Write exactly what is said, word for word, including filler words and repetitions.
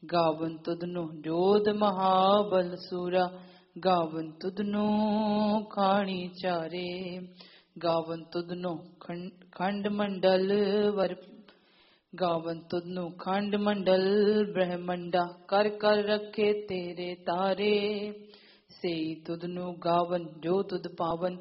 ਗਾਵਨ ਤੁਧਨੋ ਜੋਧ ਮਹਾਬਲ ਸੂਰਾ, ਗਾਵਨ ਤੁਧਨੋ ਖਾਣੀ ਚਾਰੇ, ਗਾਵਨ ਤੁਧਨੋ ਖੰਡ ਮੰਡਲ ਵਰ, ਗਾਵਨ ਤੁਧਨੋ ਖੰਡ ਮੰਡਲ ਬ੍ਰਹਮੰਡਾ, ਕਰ ਕਰ ਰੱਖੇ ਤੇਰੇ ਤਾਰੇ। ਸਈ ਤੁਧਨੋ ਗਾਵਨ ਜੋ ਤੁਧ ਪਾਵਨ,